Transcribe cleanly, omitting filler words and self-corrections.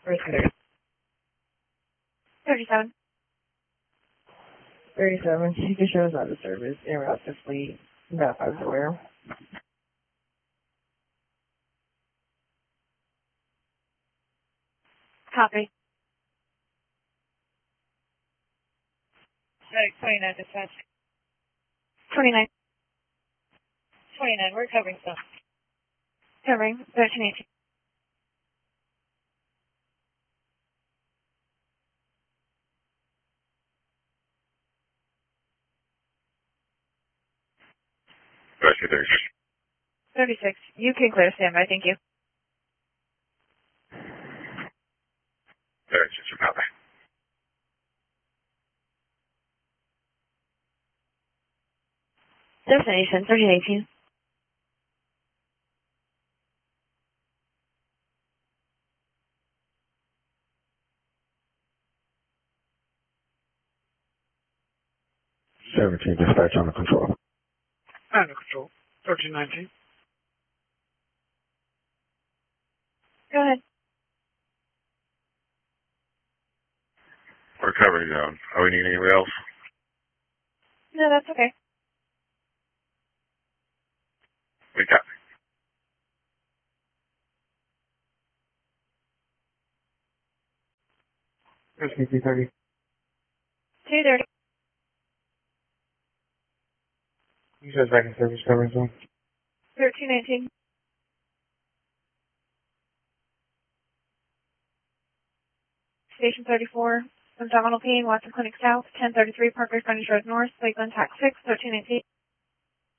Where's 37. 37. She can show us out of service en route to fleet. About 5 square. Copy. 29 dispatch. 29. 29, we're covering some. Covering 1318. Rescue 36. 36. You can clear standby, thank you. 36, you copy. Destination 1318. Dispatch under control. Under control. 1319. Go ahead. Recovery zone. Are we needing anybody else? No, that's okay. We copy. Rescue 230. 230. You said back in service covering zone. 1318. Station 34. Abdominal pain, Watson Clinic South, 1033 Parker Frontage Road North, Lakeland Tax 6, 1318.